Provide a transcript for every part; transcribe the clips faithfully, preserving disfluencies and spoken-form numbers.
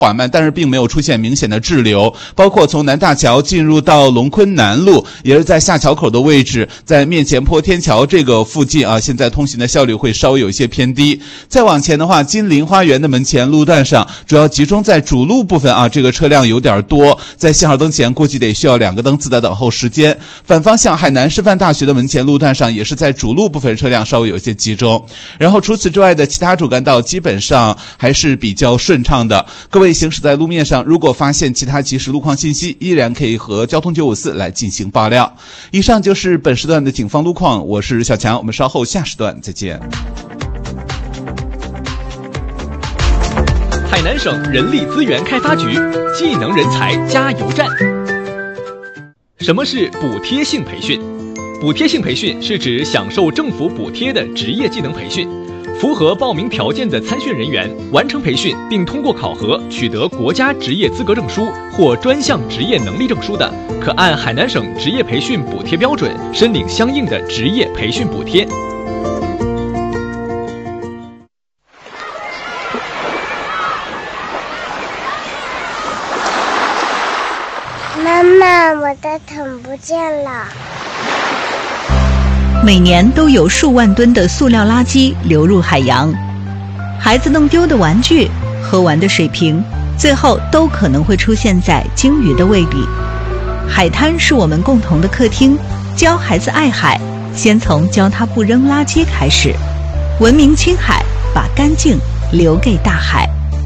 缓慢，但是并没有出现明显的滞留，包括从南大桥进入到龙昆南路，也是在下桥口的位置，在面前坡天桥这个附近啊，现在通行的效率会稍微有一些偏低。再往前的话，金陵花园的门前路段上，主要集中在主路部分啊，这个车辆有点多，在信号灯前估计得需要两个灯次的等候时间。反方向海南师范大学的门前路段上，也是在主路部分车辆稍微有一些集中。然后除此之外的其他主干道基本上还是比较顺畅的。各位行驶在路面上，如果发现其他及时路况信息，依然可以和交通九五四来进行爆料。以上就是本时段的警方路况，我是小强，我们稍后下时段再见。 海南省人力资源开发局技能人才加油站。什么是补贴性培训？补贴性培训是指享受政府补贴的职业技能培训。符合报名条件的参训人员完成培训并通过考核取得国家职业资格证书或专项职业能力证书的，可按海南省职业培训补贴标准申领相应的职业培训补贴。 妈妈，我的桶不见了。 每年都有数万吨的塑料垃圾流入海洋，孩子弄丢的玩具、喝完的水瓶，最后都可能会出现在鲸鱼的胃里。海滩是我们共同的客厅，教孩子爱海，先从教他不扔垃圾开始。文明青海，把干净留给大海。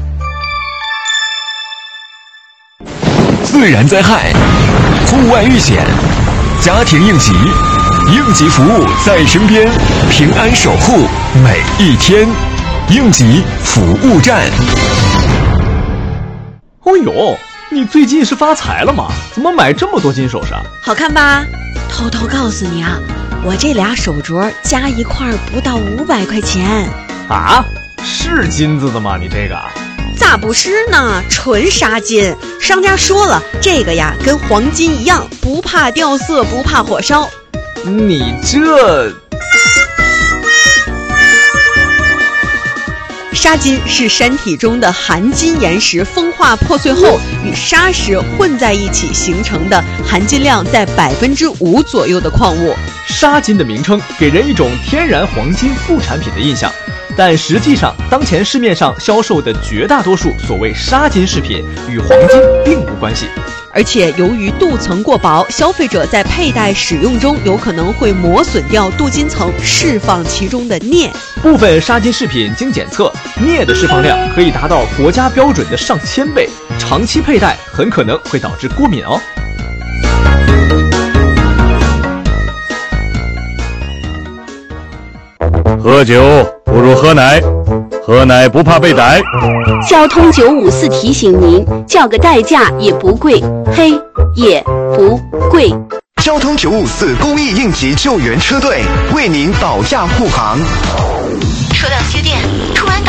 自然灾害、户外遇险、家庭应急，应急服务在身边，平安守护每一天。应急服务站。 哦呦，你最近是发财了吗？怎么买这么多金首饰？ 好看吧？偷偷告诉你啊，我这俩手镯加一块不到五百块钱。 啊？是金子的吗？你这个？ 咋不是呢？纯纱金，商家说了，这个呀跟黄金一样，不怕掉色，不怕火烧。 你这…… 砂金是山体中的含金岩石风化破碎后与砂石混在一起形成的，含金量在百分之五左右的矿物。 砂金的名称给人一种天然黄金副产品的印象。但实际上，当前市面上销售的绝大多数所谓砂金饰品与黄金并无关系， 而且由于镀层过薄，消费者在佩戴使用中有可能会磨损掉镀金层，释放其中的镍。 部分砂金饰品经检测，镍的释放量可以达到国家标准的上千倍，长期佩戴很可能会导致过敏哦。 喝酒不如喝奶，喝奶不怕被逮。 交通九五四提醒您，叫个代驾也不贵，嘿，也不贵。 交通九五四公益应急救援车队为您保驾护航。 车辆接电，突然